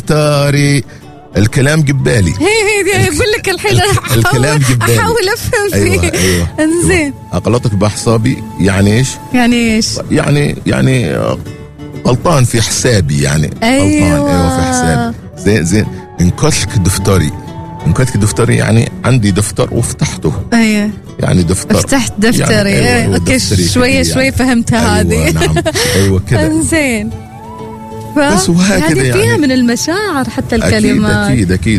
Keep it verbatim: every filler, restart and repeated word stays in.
دفتري. الكلام جبالي. هي هي يقول لك الحين الكلام جبالي. احاول افهم فيه. ايوه ايوه انزين. اغلطك باحصابي يعني ايش؟ يعني ايش؟ يعني يعني غلطان في حسابي يعني. أيوة. غلطان ايوه في حسابي. زين زين انكشك دفتري. انكشك دفتري يعني عندي دفتر وفتحته. ايوه يعني دفتر فتحت دفتري. يعني أيوة اوكي شويه شويه يعني. فهمتها هذه. أيوة نعم ايوه كذا. انزين. بس وهكذا هذه فيها يعني من المشاعر حتى الكلمات. اكيد اكيد اكيد